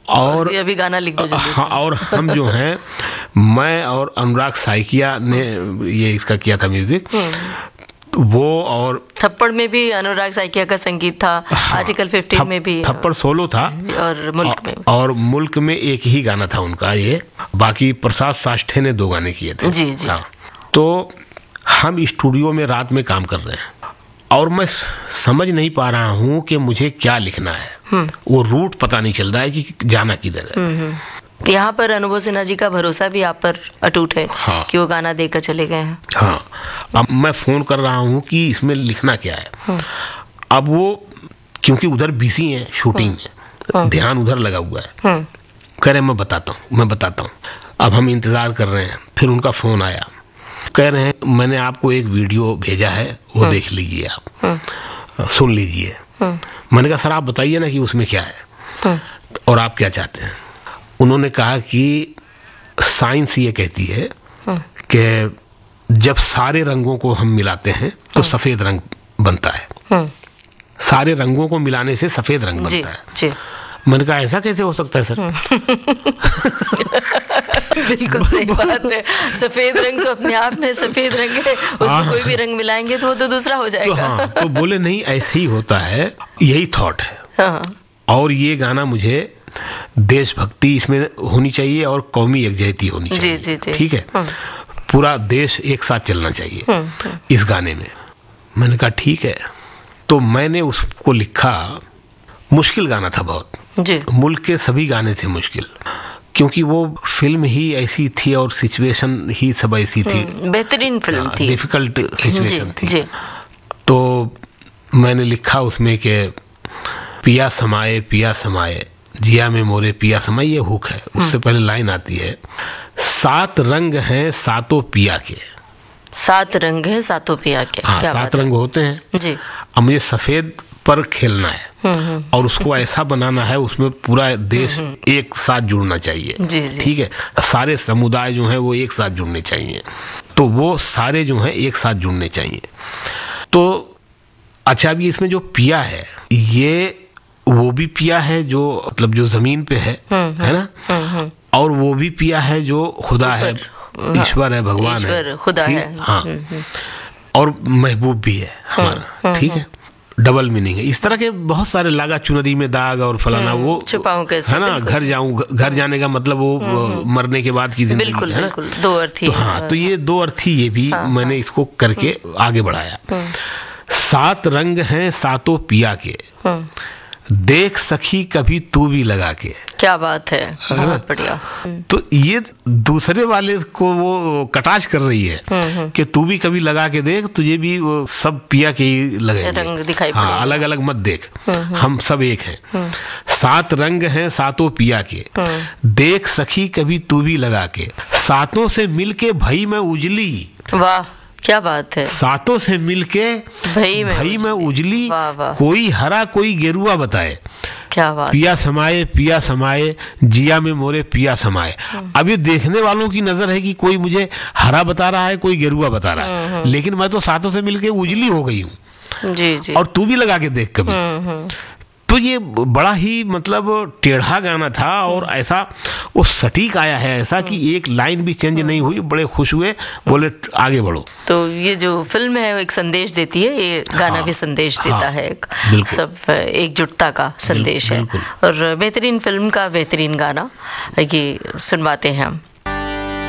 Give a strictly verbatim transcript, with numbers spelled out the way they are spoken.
और ये अभी गाना लिख दो जल्दी से। हाँ, और हम जो हैं, मैं और अनुराग साइकिया ने ये इसका किया था म्यूजिक, वो और थप्पड़ में भी अनुराग साइकिया का संगीत था। हाँ, आर्टिकल फिफ्टीन थप, में भी थप्पड़ सोलो था, और मुल्क में और मुल्क में एक ही गाना था उनका ये, बाकी प्रसाद साष्टे ने दो गाने किए थे। जी जी। हाँ, तो हम स्टूडियो में रात में काम कर रहे हैं और मैं समझ नहीं पा रहा हूँ कि मुझे क्या लिखना है, वो रूट पता नहीं चल रहा है कि जाना किधर है। यहाँ पर अनुभव सिन्हा जी का भरोसा भी आप पर अटूट है। हाँ। कि वो गाना देकर चले गए हैं। हाँ, अब मैं फोन कर रहा हूँ कि इसमें लिखना क्या है। अब वो क्योंकि उधर बिजी हैं शूटिंग में, ध्यान उधर लगा हुआ है, कह रहे मैं बताता हूँ मैं बताता हूँ अब हम इंतजार कर रहे हैं। फिर उनका फोन आया, कह रहे हैं मैंने आपको एक वीडियो भेजा है, वो देख लीजिए, आप सुन लीजिए। मैंने कहा सर आप बताइए ना कि उसमें क्या है और आप क्या चाहते हैं। उन्होंने कहा कि साइंस ये कहती है कि जब सारे रंगों को हम मिलाते हैं तो सफेद रंग बनता है, सारे रंगों को मिलाने से सफेद रंग बनता जी, है। जी। मैंने कहा ऐसा कैसे हो सकता है सर। बिल्कुल सही बात है, सफेद रंग तो अपने आप में सफेद रंग है, उसमें कोई भी रंग मिलाएंगे तो वो तो दूसरा हो जाएगा। तो हाँ, तो बोले नहीं ऐसे ही होता है, यही थॉट है। हाँ। और ये गाना मुझे देशभक्ति इसमें होनी चाहिए और कौमी यकजहती होनी चाहिए। जी, जी, जी। ठीक है, पूरा देश एक साथ चलना चाहिए इस गाने में। मैंने कहा ठीक है, तो मैंने उसको लिखा। मुश्किल गाना था बहुत जी। मुल्क के सभी गाने थे मुश्किल, क्योंकि वो फिल्म ही ऐसी थी और सिचुएशन ही सब ऐसी थी, बेहतरीन फिल्म थी, डिफिकल्ट सिचुएशन थी। जी। तो मैंने लिखा उसमें कि पिया समाए पिया समाए जिया में मोरे पिया समाए, ये हुक है। उससे पहले लाइन आती है, सात रंग हैं सातों पिया के। सात रंग है सातों पिया के। हाँ, सात रंग होते हैं जी। अब मुझे सफेद पर खेलना है और उसको ऐसा बनाना है, उसमें पूरा देश एक साथ जुड़ना चाहिए। जी, जी। ठीक है, सारे समुदाय जो हैं वो एक साथ जुड़ने चाहिए, तो वो सारे जो हैं एक साथ जुड़ने चाहिए। तो अच्छा, अभी इसमें जो पिया है, ये वो भी पिया है जो मतलब जो जमीन पे है, है ना, और वो भी पिया है जो खुदा है, ईश्वर है, भगवान है, खुदा है। हाँ, और महबूब भी है हमारा। ठीक है, डबल मीनिंग है। इस तरह के बहुत सारे, लागा चुनरी में दाग और फलाना, वो छुपाऊं कैसे, है ना, घर जाऊं, घर जाने का मतलब वो मरने के बाद की जिंदगी, बिल्कुल, है ना, बिल्कुल, दो अर्थ ही। तो हाँ, तो ये दो अर्थ ही, ये भी मैंने इसको करके आगे बढ़ाया। सात रंग हैं सातों पिया के, देख सखी कभी तू भी लगा के। क्या बात है, बहुत बढ़िया। तो ये दूसरे वाले को वो कटाक्ष कर रही है कि तू भी कभी लगा के देख, तुझे भी वो सब पिया के ही लगेंगे, रंग दिखाई हाँ, पड़ेंगे। अलग अलग मत देख, हम सब एक हैं। सात रंग हैं सातों पिया के, देख सखी कभी तू भी लगा के, सातों से मिल के भई में उजली। वाह, क्या बात है। सातों से मिलके भई में भई में उजली, वाह, वाह। कोई हरा कोई गेरुआ बताए, क्या बात। पिया समाए पिया समाए जिया में मोरे पिया समाए। अब ये देखने वालों की नजर है कि कोई मुझे हरा बता रहा है, कोई गेरुआ बता रहा है, लेकिन मैं तो सातों से मिलके उजली हो गई हूँ। जी जी। और तू भी लगा के देख कभी। तो ये बड़ा ही मतलब टेढ़ा गाना था और ऐसा वो सटीक आया है, ऐसा कि एक लाइन भी चेंज नहीं हुई। बड़े खुश हुए, बोले आगे बढ़ो। तो ये जो फिल्म है वो एक संदेश देती है, ये गाना हाँ, भी संदेश देता हाँ, है, एक बिल्कुल। सब एकजुटता का संदेश है। बिल्कुल। और बेहतरीन फिल्म का बेहतरीन गाना ये सुनवाते हैं हम।